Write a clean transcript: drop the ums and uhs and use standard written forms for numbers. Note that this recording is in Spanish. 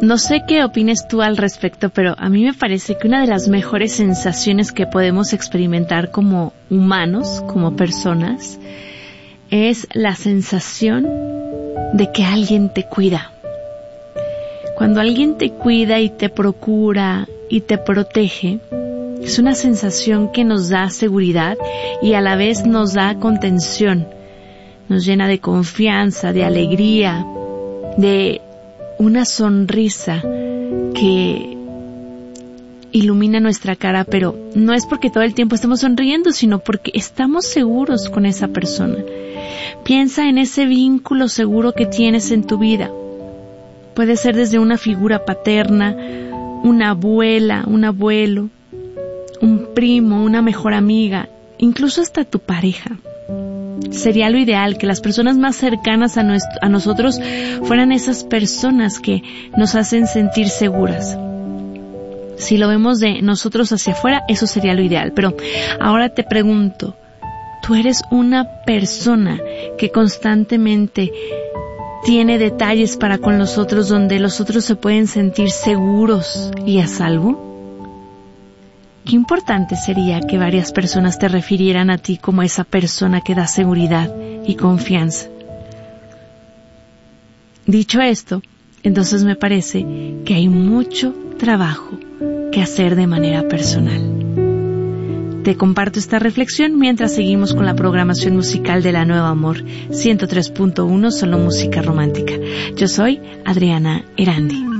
No sé qué opines tú al respecto, pero a mí me parece que una de las mejores sensaciones que podemos experimentar como humanos, como personas, es la sensación de que alguien te cuida. Cuando alguien te cuida y te procura y te protege, es una sensación que nos da seguridad y a la vez nos da contención. Nos llena de confianza, de alegría, de una sonrisa que ilumina nuestra cara, pero no es porque todo el tiempo estemos sonriendo, sino porque estamos seguros con esa persona. Piensa en ese vínculo seguro que tienes en tu vida. Puede ser desde una figura paterna, una abuela, un abuelo, un primo, una mejor amiga, incluso hasta tu pareja. Sería lo ideal que las personas más cercanas a nosotros fueran esas personas que nos hacen sentir seguras. Si lo vemos de nosotros hacia afuera, eso sería lo ideal. Pero ahora te pregunto, ¿tú eres una persona que constantemente tiene detalles para con los otros donde los otros se pueden sentir seguros y a salvo? Qué importante sería que varias personas te refirieran a ti como esa persona que da seguridad y confianza. Dicho esto, entonces me parece que hay mucho trabajo que hacer de manera personal. Te comparto esta reflexión mientras seguimos con la programación musical de La Nueva Amor 103.1, solo música romántica. Yo soy Adriana Erandi.